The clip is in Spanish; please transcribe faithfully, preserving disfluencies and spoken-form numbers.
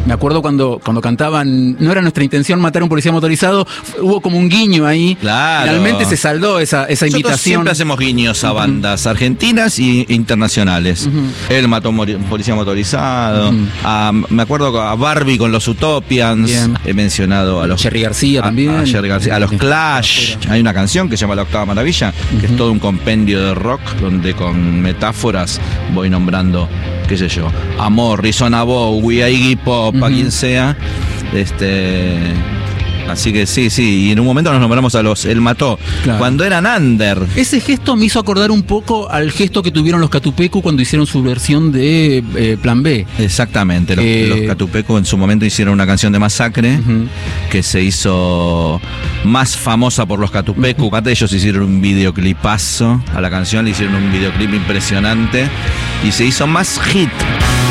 Me acuerdo cuando, cuando cantaban, no era nuestra intención matar a un policía motorizado, hubo como un guiño ahí. Claro. Finalmente se saldó esa, esa Nosotros invitación. siempre hacemos guiños a bandas uh-huh. argentinas e internacionales. Uh-huh. Él mató a un policía motorizado. Uh-huh. a, me acuerdo a Barbie con los Utopians. Bien. He mencionado a los Jerry García a, también. A, Jerry García, a los Clash. Hay una canción que se llama La Octava Maravilla, uh-huh. que es todo un compendio de rock donde con metáforas voy nombrando, qué sé yo, a Morrison, a Bowie, a Iggy Pop, uh-huh. a quien sea. Este, así que sí, sí, y en un momento nos nombramos a los Él Mató, claro. cuando eran under. Ese gesto me hizo acordar un poco al gesto que tuvieron los Catupecu cuando hicieron su versión de eh, Plan B. Exactamente, los, eh... los Catupecu en su momento hicieron una canción de Masacre, uh-huh. que se hizo más famosa por los Catupecu. Aparte uh-huh. ellos hicieron un videoclipazo a la canción, le hicieron un videoclip impresionante y se hizo más hit.